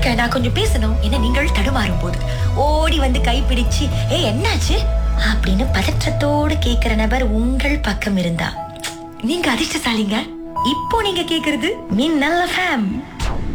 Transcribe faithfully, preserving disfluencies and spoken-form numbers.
Doctor நான் கொஞ்சம் பேசணும் என நீங்கள் தடுமாறும் போது ஓடி வந்து கைப்பிடிச்சு ஏ என்னாச்சு அப்படின்னு பதற்றத்தோடு கேக்குற நபர் உங்கள் பக்கம் இருந்தா நீங்க அதிர்ஷ்டசாலிங்க. இப்போ நீங்க கேக்குறது மின்னல் எஃப்எம்.